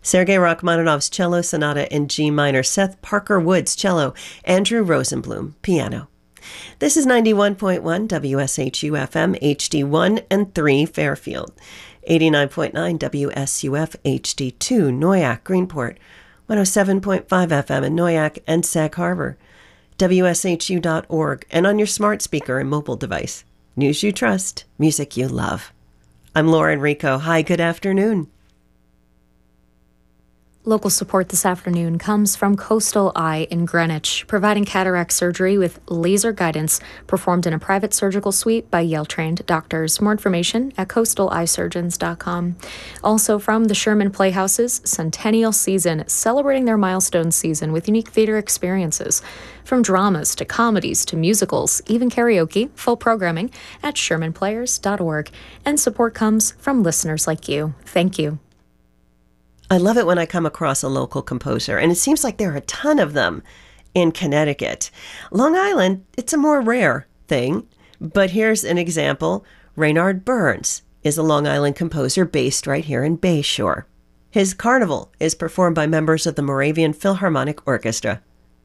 Sergei Rachmaninoff's Cello Sonata in G minor, Seth Parker Wood's cello, Andrew Rosenblum, piano. This is 91.1 WSHU FM HD1 and 3 Fairfield, 89.9 WSUF HD2 Noyak Greenport, 107.5 FM in Noyak and Sag Harbor, WSHU.org, and on your smart speaker and mobile device. News you trust, music you love. I'm Lauren Rico. Hi, good afternoon. Local support this afternoon comes from Coastal Eye in Greenwich, providing cataract surgery with laser guidance performed in a private surgical suite by Yale-trained doctors. More information at coastaleyesurgeons.com. Also from the Sherman Playhouse's Centennial Season, celebrating their milestone season with unique theater experiences. From dramas to comedies to musicals, even karaoke, full programming at shermanplayers.org. And support comes from listeners like you. Thank you. I love it when I come across a local composer, and it seems like there are a ton of them in Connecticut. Long Island, it's a more rare thing, but here's an example. Raynard Burns is a Long Island composer based right here in Bayshore. His Carnival is performed by members of the Moravian Philharmonic Orchestra.